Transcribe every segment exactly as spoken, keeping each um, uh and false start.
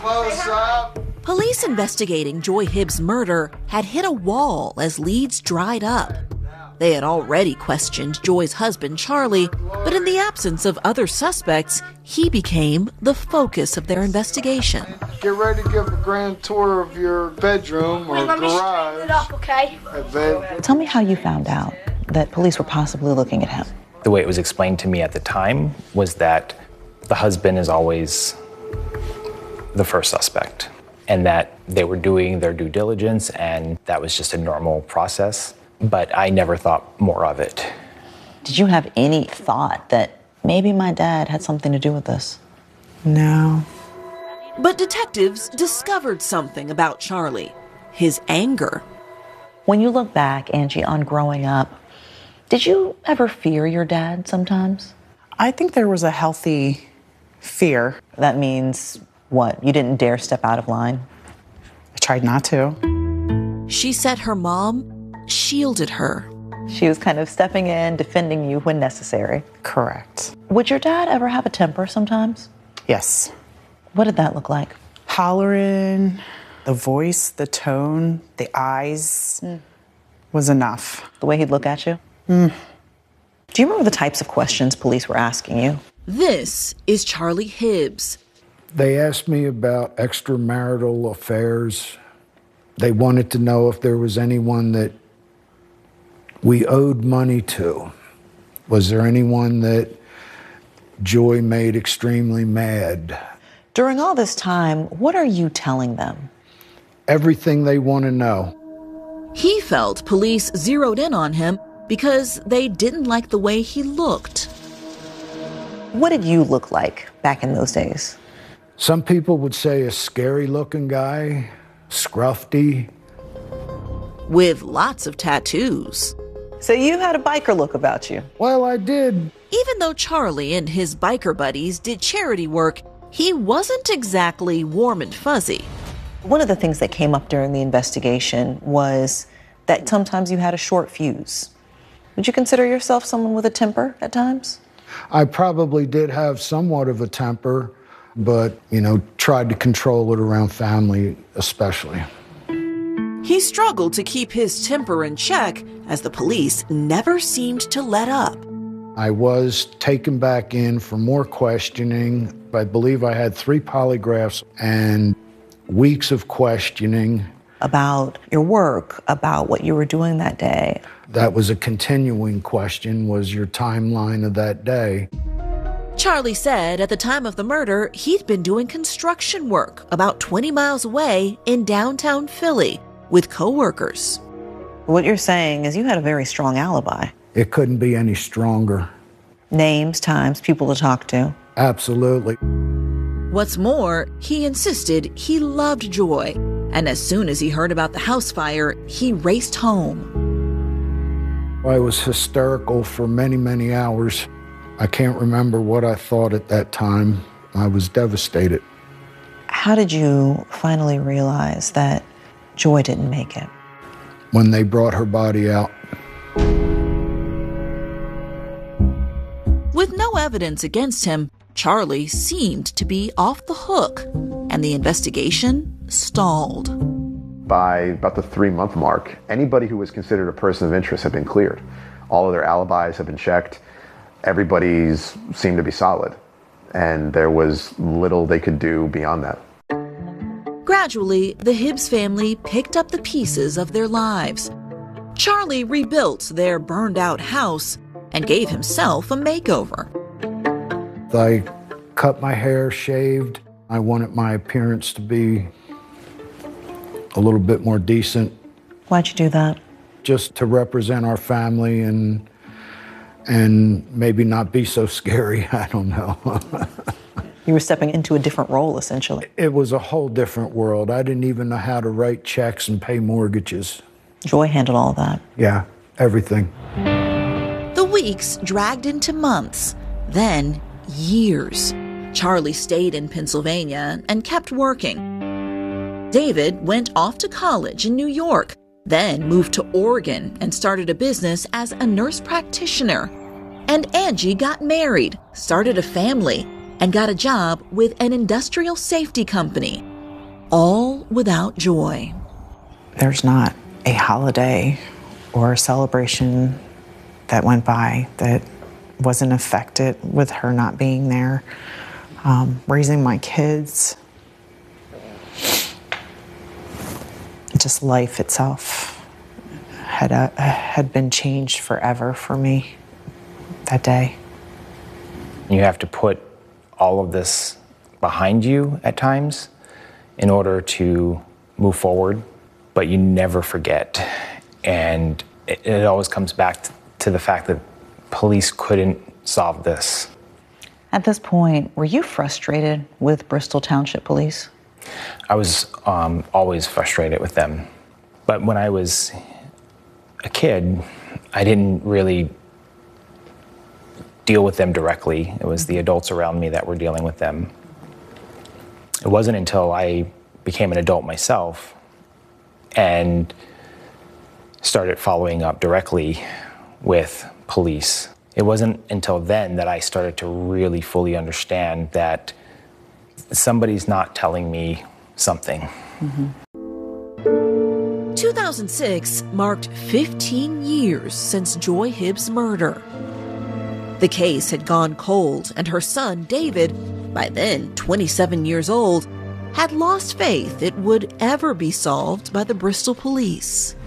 Close up. Police investigating Joy Hibbs' murder had hit a wall as leads dried up. They had already questioned Joy's husband, Charlie, but in the absence of other suspects, he became the focus of their investigation. Get ready to give a grand tour of your bedroom or Wait, let me garage. straighten it up, okay? Bed. Tell me how you found out that police were possibly looking at him. The way it was explained to me at the time was that the husband is always the first suspect, and that they were doing their due diligence, and that was just a normal process. But I never thought more of it. Did you have any thought that maybe my dad had something to do with this? No. But detectives discovered something about Charlie, his anger. When you look back, Angie, on growing up, did you ever fear your dad sometimes? I think there was a healthy fear. That means what? You didn't dare step out of line? I tried not to. She said her mom shielded her. She was kind of stepping in, defending you when necessary. Correct. Would your dad ever have a temper sometimes? Yes. What did that look like? Hollering, the voice, the tone, the eyes mm. was enough. The way he'd look at you? Mm. Do you remember the types of questions police were asking you? This is Charlie Hibbs. They asked me about extramarital affairs. They wanted to know if there was anyone that we owed money to. Was there anyone that Joy made extremely mad? During all this time, what are you telling them? Everything they want to know. He felt police zeroed in on him because they didn't like the way he looked. What did you look like back in those days? Some people would say a scary-looking guy, scruffy. With lots of tattoos. So you had a biker look about you? Well, I did. Even though Charlie and his biker buddies did charity work, he wasn't exactly warm and fuzzy. One of the things that came up during the investigation was that sometimes you had a short fuse. Would you consider yourself someone with a temper at times? I probably did have somewhat of a temper, but, you know, tried to control it around family especially. He struggled to keep his temper in check as the police never seemed to let up. I was taken back in for more questioning. I believe I had three polygraphs and weeks of questioning. About your work, about what you were doing that day. That was a continuing question, was your timeline of that day. Charlie said at the time of the murder, he'd been doing construction work about twenty miles away in downtown Philly with coworkers. What you're saying is you had a very strong alibi. It couldn't be any stronger. Names, times, people to talk to. Absolutely. What's more, he insisted he loved Joy, and as soon as he heard about the house fire, he raced home. I was hysterical for many, many hours. I can't remember what I thought at that time. I was devastated. How did you finally realize that Joy didn't make it? When they brought her body out. With no evidence against him, Charlie seemed to be off the hook, and the investigation stalled. By about the three-month mark, anybody who was considered a person of interest had been cleared. All of their alibis had been checked. Everybody's seemed to be solid, and there was little they could do beyond that. Gradually, the Hibbs family picked up the pieces of their lives. Charlie rebuilt their burned-out house and gave himself a makeover. I cut my hair, shaved. I wanted my appearance to be a little bit more decent. Why'd you do that? Just to represent our family and and maybe not be so scary. I don't know. You were stepping into a different role, essentially. It was a whole different world. I didn't even know how to write checks and pay mortgages. Joy handled all of that. Yeah, everything. The weeks dragged into months, then years. Charlie stayed in Pennsylvania and kept working. David went off to college in New York, then moved to Oregon and started a business as a nurse practitioner. And Angie got married, started a family, and got a job with an industrial safety company. all without Joy. There's not a holiday or a celebration that went by that wasn't affected with her not being there. Um, raising my kids, just life itself had a, had been changed forever for me that day. You have to put all of this behind you at times in order to move forward, but you never forget. And it, it always comes back to, to the fact that police couldn't solve this. At this point, were you frustrated with Bristol Township Police? I was um, always frustrated with them. But when I was a kid, I didn't really deal with them directly. It was the adults around me that were dealing with them. It wasn't until I became an adult myself and started following up directly with police. It wasn't until then that I started to really fully understand that somebody's not telling me something. Mm-hmm. two thousand six marked fifteen years since Joy Hibbs' murder. The case had gone cold, and her son, David, by then twenty-seven years old, had lost faith it would ever be solved by the Bristol police.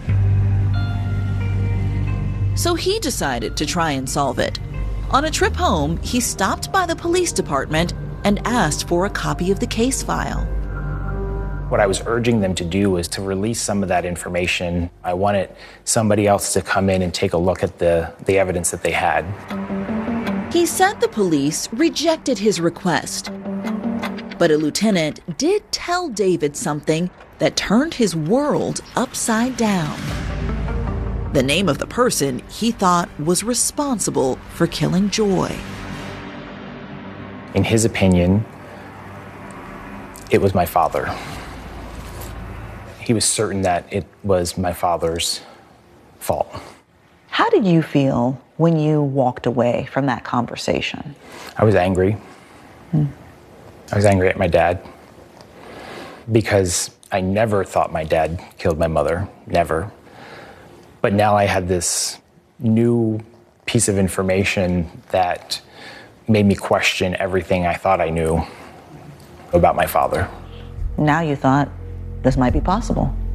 So he decided to try and solve it. On a trip home, he stopped by the police department and asked for a copy of the case file. What I was urging them to do was to release some of that information. I wanted somebody else to come in and take a look at the, the evidence that they had. He said the police rejected his request, but a lieutenant did tell David something that turned his world upside down. The name of the person he thought was responsible for killing Joy. In his opinion, it was my father. He was certain that it was my father's fault. How did you feel when you walked away from that conversation? I was angry. Hmm. I was angry at my dad because I never thought my dad killed my mother, never. But now I had this new piece of information that made me question everything I thought I knew about my father. Now you thought this might be possible.